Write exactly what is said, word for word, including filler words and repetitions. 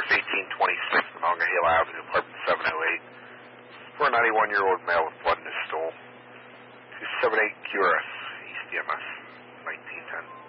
address eighteen twenty-six Monongahela Avenue, apartment seven oh eight. For a ninety-one-year-old male with blood in his stool. two seven eight Q R S, East D M S, nineteen ten.